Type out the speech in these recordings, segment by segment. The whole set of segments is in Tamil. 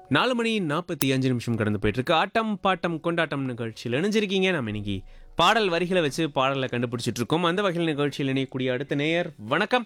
4 மணி 45 நிமிஷம் கடந்து போயிட்டு இருக்கு. ஆட்டம் பாட்டம் கொண்டாட்டம் நிகழ்ச்சியில் இணைஞ்சிருக்கீங்க. நம்ம இன்னைக்கு பாடல் வரிகளை வச்சு பாடலை கண்டுபிடிச்சிட்டு இருக்கோம். அந்த வகையில் நிகழ்ச்சியில் இணையக்கூடிய அடுத்த நேயர் வணக்கம்.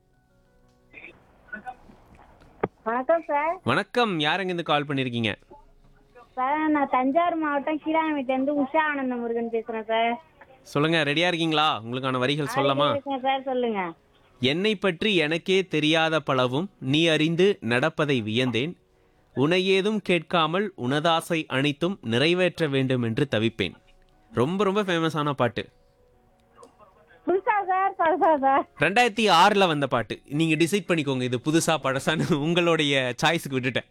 வணக்கம் சார். வணக்கம், யார் எங்கேருந்து கால் பண்ணியிருக்கீங்க? சார் நான் தஞ்சாவூர் மாவட்டம் கீழாமட்டிலேருந்து உஷா ஆனந்த முருகன் பேசுறேன் சார். சொல்லுங்க, ரெடியா இருக்கீங்களா? உங்களுக்கான வரிகள் சொல்லலாமா? இருக்கேன் சார், சொல்லுங்க. என்னை பற்றி எனக்கே தெரியாத பலவும் நீ அறிந்து நடப்பதை வியந்தேன். உனையேதும் கேட்காமல் உனதாசை அனைத்தும் நிறைவேற்ற வேண்டும் என்று தவிப்பேன். ரொம்ப ரொம்ப ஃபேமஸான பாட்டு. புதுசா சார், பழசா சார்? 2006ல் வந்த பாட்டு. நீங்க டிசைட் பண்ணிக்கோங்க, இது புதுசா பழசான்னு. உங்களுடைய சாய்ஸுக்கு விட்டுட்டேன்.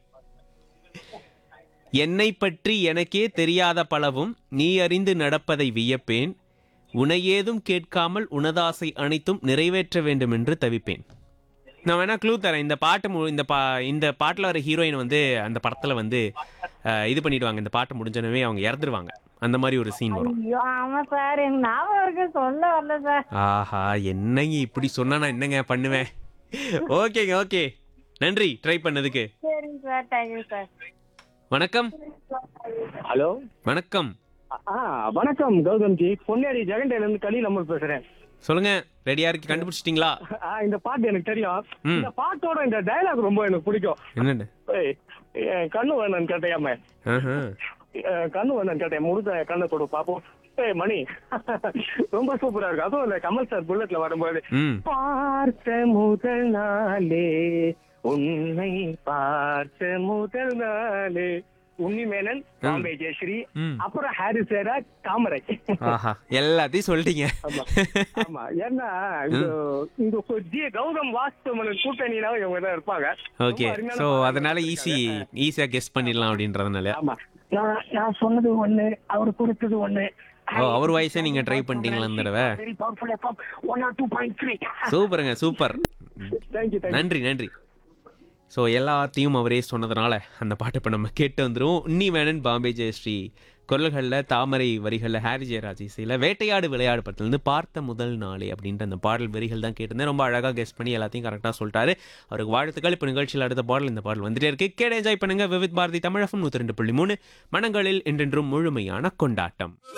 என்னை பற்றி எனக்கே தெரியாத பலவும் நீ அறிந்து நடப்பதை வியப்பேன். உனையேதும் கேட்காமல் உனதாசை அனைத்தும் நிறைவேற்ற வேண்டும் என்று தவிப்பேன். நான் வேணா க்ளூ தரேன். இந்த பாட்டு இந்த பாட்டில் வர ஹீரோயின் வந்து அந்த படத்தில் வந்து இது பண்ணிடுவாங்க. இந்த பாட்டு முடிஞ்சனவே அவங்க இறந்துருவாங்க. அந்த மாதிரி ஒரு சீன் வரும். ஐயோ ஆமா சார், எனக்கு ஞாபகம் இருக்கு, சொல்ல வரல சார். ஆஹா, என்னங்க இப்படி சொன்னா நான் என்னங்க பண்ணுவேன்? ஓகேங்க, ஓகே, நன்றி ட்ரை பண்ணதுக்கு. சரிங்க சார், தேங்க்யூ சார். வணக்கம். ஹலோ, வணக்கம். வணக்கம் கௌதம்ஜி. பொன்னேரி ஜெகண்டையில இருந்து கலி நம்ம பேசுறேன். சொல்லுங்க, ரெடியா இருக்கு? கண்டுபிடிச்சிட்டீங்களா? இந்த பாட்டு எனக்கு தெரியும். இந்த பாட்டோட இந்த டயலாக் ரொம்ப எனக்கு பிடிக்கும். என்னண்டு? கண்ணு வேணும்னு கேட்டையாம, கண்ணு வேணும்னு கேட்டேன். முருக கண்ணை கொடு பாப்போம். மணி ரொம்ப சூப்பரா இருக்கு. அதுவும் இந்த கமல் சார் புல்லட்ல வரும்போது, பார்த்த முதல் நாளே உன்னை பார்த்த முதல் நாளே, உன்னி மேனன், பாம்பே ஜெயஸ்ரீ, அப்புறம் ஹாரிஸ் ஜெயரா, தாமரை. எல்லாத்தையும் சொல்லிட்டீங்க. ஆமா, ஏன்னா இந்த கௌதம் வாசுமணன் கூட்டணினா இவங்க தான் இருப்பாங்க. ஓகே, சோ அதனால ஈஸியா கெஸ் பண்ணிடலாம் அப்படின்றதுனால. ஆமா, நான் சொன்னது ஒண்ணு, அவர் கொடுத்தது ஒண்ணு. அவர் வாய்ஸே நீங்க ட்ரை பண்ணிட்டீங்களா இந்த தடவை? சூப்பருங்க, சூப்பர். நன்றி நன்றி. ஸோ எல்லாத்தையும் அவரே சொன்னதுனால அந்த பாட்டு இப்போ நம்ம கேட்டு வந்துடும். உன்னி மேனன், பாம்பே ஜெயஸ்ரீ குரல்களில், தாமரை வரிகளில், ஹாரி ஜெயராஜ் இசையில் வேட்டையாடு விளையாடு படத்துலேருந்து பார்த்த முதல் நாளே அப்படின்ற அந்த பாடல் வரிகள் தான் கேட்டிருந்தேன். ரொம்ப அழகாக கெஸ் பண்ணி எல்லாத்தையும் கரெக்டாக சொல்லிட்டாரு. அவருக்கு வாழ்த்துக்கள். இப்போ நிகழ்ச்சியில் அடுத்த பாடல், இந்த பாடல் வந்துட்டே இருக்கு. கேட்டு என்ஜாய் பண்ணுங்க. விவித் பாரதி தமிழகம் 102.3 மனங்களில் என்றென்றும் முழுமையான கொண்டாட்டம்.